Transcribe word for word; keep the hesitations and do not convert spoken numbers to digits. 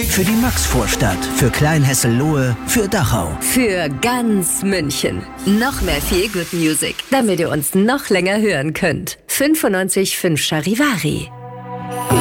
Für die Maxvorstadt, für Kleinhessel-Lohe, für Dachau. Für ganz München. Noch mehr Feel Good Music, damit ihr uns noch länger hören könnt. fünfundneunzig Komma fünf Charivari.